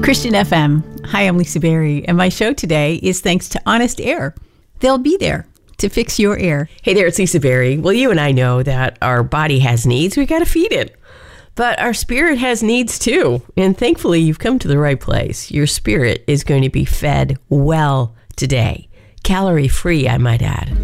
Christian FM. Hi, I'm Lisa Berry, and my show today is thanks to Honest Air. They'll be there to fix your air. Hey there, it's Lisa Berry. Well, you and I know that our body has needs. We got to feed it. But our spirit has needs too. And thankfully, you've come to the right place. Your spirit is going to be fed well today. Calorie free, I might add.